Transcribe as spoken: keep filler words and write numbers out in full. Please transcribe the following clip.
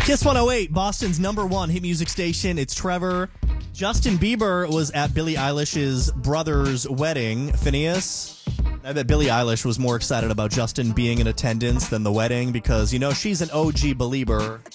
Kiss one oh eight, Boston's number one hit music station. It's Trevor. Justin Bieber was at Billie Eilish's brother's wedding. Phineas, I bet Billie Eilish was more excited about Justin being in attendance than the wedding because, you know, she's an O G belieber.